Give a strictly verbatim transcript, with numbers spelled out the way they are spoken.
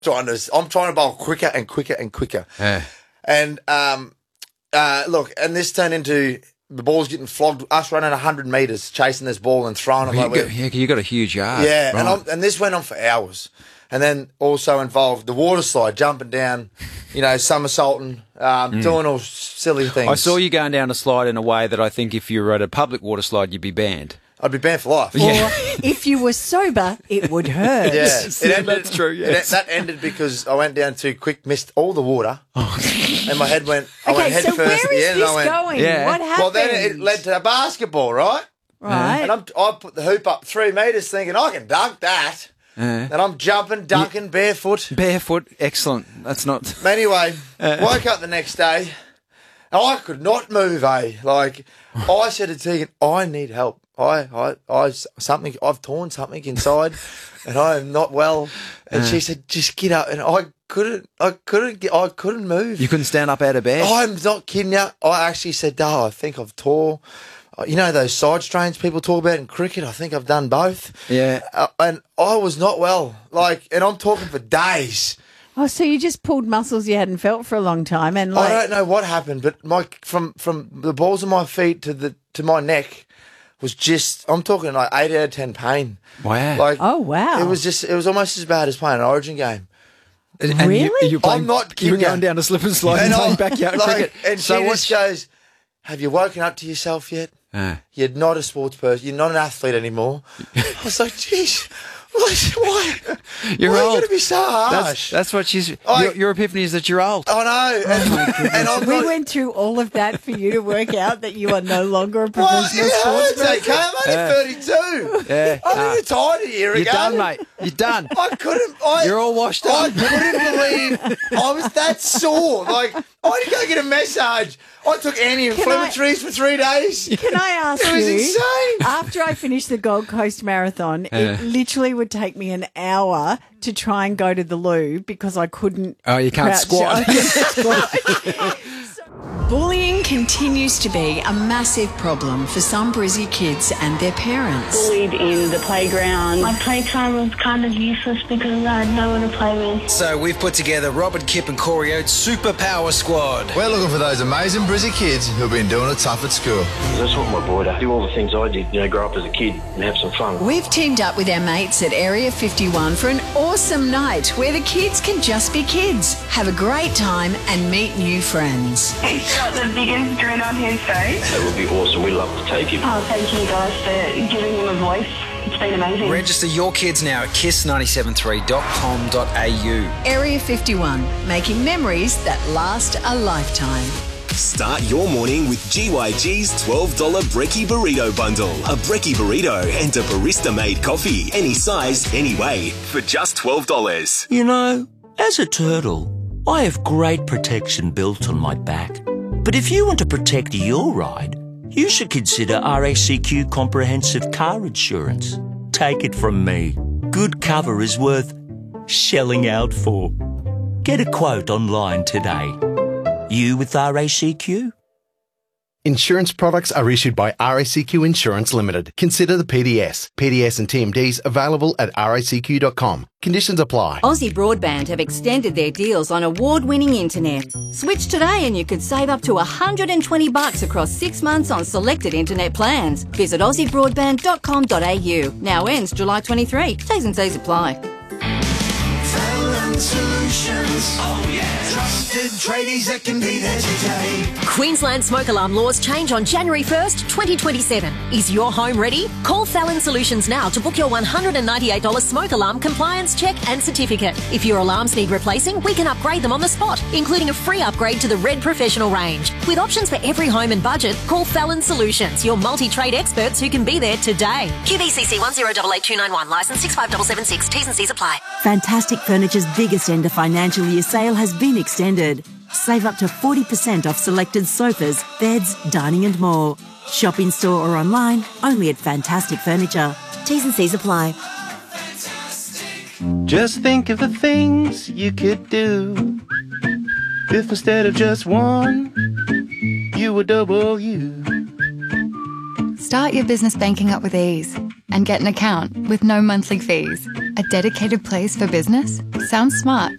trying to, I'm trying to bowl quicker and quicker and quicker. Yeah. And um, uh, look, and this turned into the ball's getting flogged. Us running one hundred metres, chasing this ball and throwing it. You Like got, we're- yeah, you got a huge yard. yeah, Right. and I'm, and this went on for hours. And then also involved the water slide, jumping down, you know, somersaulting, um, doing all silly things. I saw you going down a slide in a way that I think if you were at a public water slide, you'd be banned. I'd be banned for life. Or if you were sober, it would hurt. Yeah, Yes, yeah, that's true, yes. it- that ended because I went down too quick, missed all the water, and my head went. I went Okay, head so first where at the is end, and this I went, going? Yeah. What happened? Well, then it led to a basketball, right? Right. And I'm, I put the hoop up three metres, thinking I can dunk that, Yeah. and I'm jumping, dunking barefoot. Barefoot, excellent. That's not... Anyway, woke up the next day, and I could not move. Eh, like I said to Tegan, I need help. I, I, I, something. I've torn something inside, and I am not well. And she said, "Just get up." And I couldn't. I couldn't get. I couldn't move. You couldn't stand up out of bed? I'm not kidding you. I actually said, "Oh, I think I've tore." You know those side strains people talk about in cricket? I think I've done both. Yeah. Uh, and I was not well. Like, and I'm talking for days. Oh, so you just pulled muscles you hadn't felt for a long time, and like, I don't know what happened, but my from from the balls of my feet to the to my neck was just. I'm talking like eight out of ten pain. Wow. Like, oh wow, it was just. It was almost as bad as playing an Origin game. And- and you- Really? you're playing, I'm not You were kidding going you. down a slip and slide and And playing I- backyard like, cricket. and so she what's... just goes, "Have you woken up to yourself yet? Uh, You're not a sports person. You're not an athlete anymore." I was like, "Geez, why? Why, You're why are you old. going to be so that's, harsh?" that's what she's... I- your, your epiphany is that you're old. I know. And, and I'm we not, went through all of that for you to work out that you are no longer a Well, professional it sports hurts, person. okay? I'm only thirty-two. Yeah. I'm Nah. retired a year You're ago. done, mate. You're done. I couldn't. I, You're all washed I up. couldn't believe I was that sore. Like, I had to go get a massage. I took anti-inflammatories for three days. Can I ask It was you? insane. After I finished the Gold Coast Marathon, Yeah. it literally would take me an hour to try and go to the loo because I couldn't. Oh, you can't crouch. squat. I couldn't squat. Bullying continues to be a massive problem for some Brizzy kids and their parents. Bullied in the playground. My playtime was kind of useless because I had no one to play with. So we've put together Robert, Kip and Corey Oates' Super Power Squad. We're looking for those amazing Brizzy kids who've been doing it tough at school. That's what my boy to do all the things I did, you know, grow up as a kid and have some fun. We've teamed up with our mates at Area fifty-one for an awesome night where the kids can just be kids, have a great time and meet new friends. He's got the biggest grin on his face. That would be awesome. We'd love to take him. Oh, thank you guys for giving him a voice. It's been amazing. Register your kids now at kiss nine seven three dot com dot a u. Area fifty-one, making memories that last a lifetime. Start your morning with G Y G's twelve dollars Brekkie Burrito Bundle. A Brekkie Burrito and a barista-made coffee. Any size, any way, for just twelve dollars. You know, as a turtle, I have great protection built on my back. But if you want to protect your ride, you should consider R A C Q Comprehensive Car Insurance. Take it from me. Good cover is worth shelling out for. Get a quote online today. You with R A C Q? Insurance products are issued by R A C Q Insurance Limited. Consider the P D S. P D S and T M Ds available at R A C Q dot com. Conditions apply. Aussie Broadband have extended their deals on award-winning internet. Switch today and you could save up to one hundred twenty bucks across six months on selected internet plans. Visit aussie broadband dot com dot a u. Now ends July twenty-third. T's and C's apply. Fallon Solutions. Oh yeah. Trusted tradies that can be there today. Queensland smoke alarm laws change on January first, twenty twenty-seven. Is your home ready? Call Fallon Solutions now to book your one hundred ninety-eight dollars smoke alarm compliance check and certificate. If your alarms need replacing, we can upgrade them on the spot, including a free upgrade to the Red Professional range. With options for every home and budget, call Fallon Solutions, your multi-trade experts who can be there today. Q B C C one zero eight eight two nine one, licence six five seven seven six, T's and C's apply. Fantastic Furniture's biggest end of financial year sale has been extended. Save up to forty percent off selected sofas, beds, dining and more. Shop in store or online, only at Fantastic Furniture. T's and C's apply. Just think of the things you could do if instead of just one, you were double you. Start your business banking up with ease and get an account with no monthly fees. A dedicated place for business? Sounds smart.